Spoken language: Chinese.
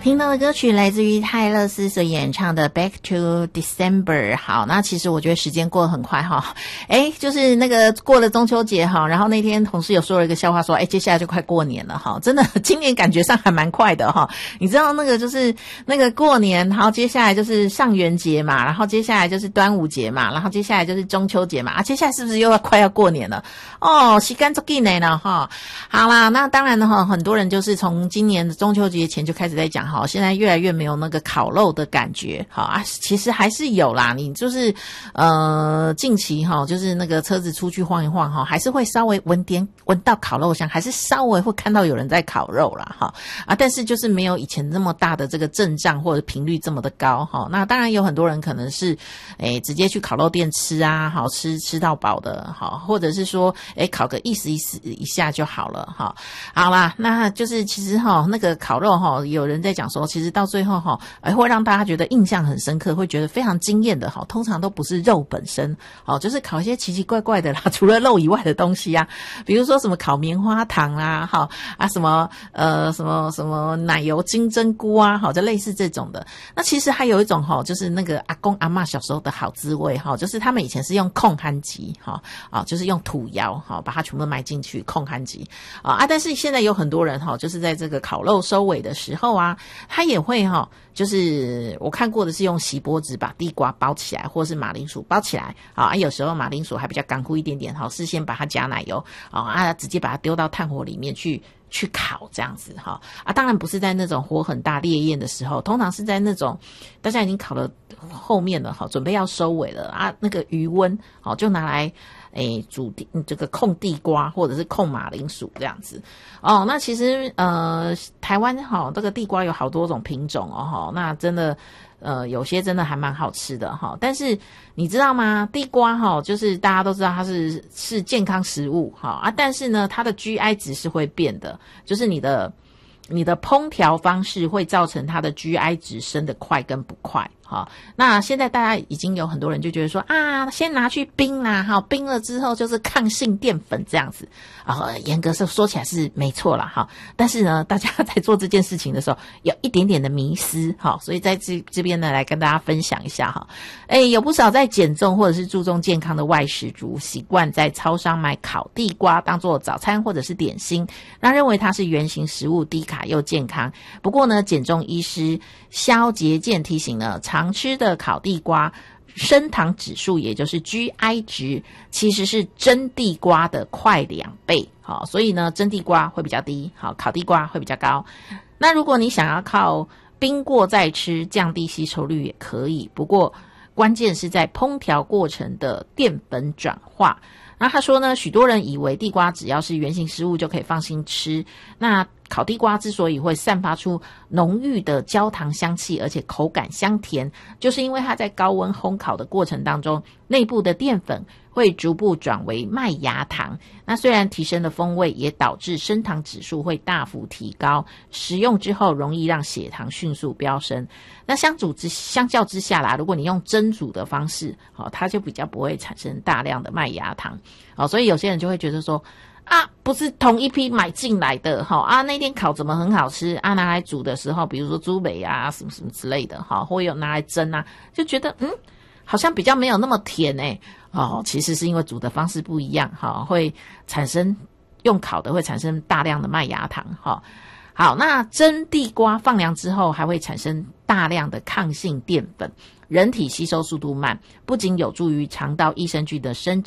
听到的歌曲来自于泰勒斯所演唱的 Back to December。 好，那其实我觉得时间过得很快哈，就是那个过了中秋节哈，然后那天同事有说了一个笑话说，接下来就快过年了哈，真的今年感觉上还蛮快的哈。你知道那个就是那个过年，然后接下来就是上元节嘛，然后接下来就是端午节嘛，然后接下来就是中秋节嘛，接下来是不是又要快要过年了哦？时间很快了哈。好啦，那当然了哈，很多人就是从今年的中秋节前就开始在讲好，现在越来越没有那个烤肉的感觉，好啊，其实还是有啦。你就是近期哈，就是那个车子出去晃一晃哈，还是会稍微闻到烤肉香，还是稍微会看到有人在烤肉啦哈啊，但是就是没有以前那么大的这个阵仗或者频率这么的高哈。那当然有很多人可能是直接去烤肉店吃啊，好吃到饱的好，或者是说烤个意思一下就好了哈。好啦，那就是其实哈那个烤肉哈，有人在讲说，其实到最后哈，会让大家觉得印象很深刻，会觉得非常惊艳的哈，通常都不是肉本身，就是烤一些奇奇怪怪的啦，除了肉以外的东西啊，比如说什么烤棉花糖啦，什么什么奶油金针菇啊，就类似这种的。那其实还有一种就是那个阿公阿嬷小时候的好滋味就是他们以前是用控憨机就是用土窑把它全部埋进去控憨机但是现在有很多人就是在这个烤肉收尾的时候啊，他也会就是我看过的是用锡箔纸把地瓜包起来，或是马铃薯包起来有时候马铃薯还比较干枯一点点事先把它加奶油直接把它丢到炭火里面去烤这样子当然不是在那种火很大烈焰的时候，通常是在那种大家已经烤了后面了准备要收尾了那个余温就拿来煮这个控地瓜或者是控马铃薯这样子那其实台湾这个地瓜有好多种品种那真的有些真的还蛮好吃的但是你知道吗？地瓜就是大家都知道它是健康食物但是呢它的 GI 值是会变的，就是你的烹调方式会造成它的 GI 值升得快跟不快那现在大家已经有很多人就觉得说先拿去冰啦冰了之后就是抗性淀粉这样子严格说起来是没错啦但是呢大家在做这件事情的时候有一点点的迷思所以在这边呢来跟大家分享一下有不少在减重或者是注重健康的外食族习惯在超商买烤地瓜当做早餐或者是点心，那认为它是原型食物，低卡又健康。不过呢减重医师萧杰健提醒呢，常吃的烤地瓜升糖指数也就是 GI 值其实是蒸地瓜的快2倍所以呢蒸地瓜会比较低烤地瓜会比较高。那如果你想要靠冰过再吃降低吸收率也可以，不过关键是在烹调过程的淀粉转化。那他说呢，许多人以为地瓜只要是原型食物就可以放心吃，那烤地瓜之所以会散发出浓郁的焦糖香气，而且口感香甜，就是因为它在高温烘烤的过程当中，内部的淀粉会逐步转为麦芽糖。那虽然提升了风味，也导致升糖指数会大幅提高，食用之后容易让血糖迅速飙升。那相较之下啦，如果你用蒸煮的方式它就比较不会产生大量的麦芽糖所以有些人就会觉得说不是同一批买进来的那天烤怎么很好吃拿来煮的时候，比如说猪尾什么什么之类的或有拿来蒸就觉得好像比较没有那么甜其实是因为煮的方式不一样会产生用烤的会产生大量的麦芽糖好，那蒸地瓜放凉之后还会产生大量的抗性淀粉，人体吸收速度慢，不仅有助于肠道益生菌的生